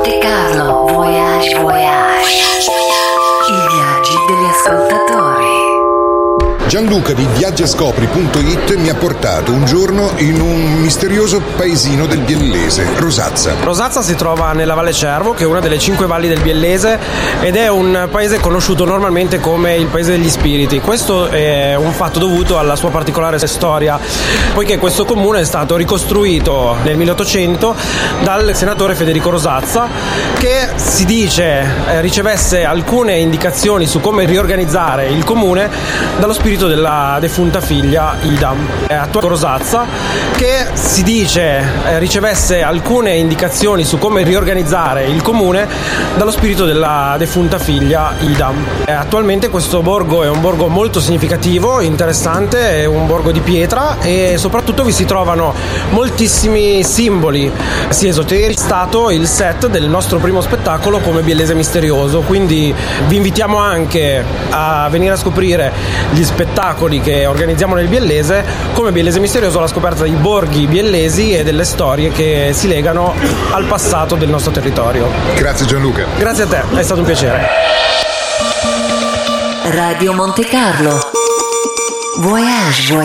Monte Carlo, Voyage Voyage. I viaggi degli ascoltatori. Gianluca di viaggiascopri.it mi ha portato un giorno in un misterioso paesino del Biellese, Rosazza. Rosazza si trova nella Valle Cervo, che è una delle 5 valli del Biellese, ed è un paese conosciuto normalmente come il paese degli spiriti. Questo è un fatto dovuto alla sua particolare storia, poiché questo comune è stato ricostruito nel 1800 dal senatore Federico Rosazza, che si dice ricevesse alcune indicazioni su come riorganizzare il comune dallo spirito della defunta figlia Ida. Attuale Rosazza, che si dice ricevesse alcune indicazioni su come riorganizzare il comune dallo spirito della defunta figlia Ida. Attualmente questo borgo è un borgo molto significativo, interessante, è un borgo di pietra e soprattutto vi si trovano moltissimi simboli, sia esoterici. È stato il set del nostro primo spettacolo come Biellese Misterioso, quindi vi invitiamo anche a venire a scoprire gli spettacoli che organizziamo nel Biellese come Biellese Misterioso, alla scoperta dei borghi biellesi e delle storie che si legano al passato del nostro territorio. Grazie Gianluca. Grazie a te, è stato un piacere. Radio Monte Carlo, Voyage Voyage.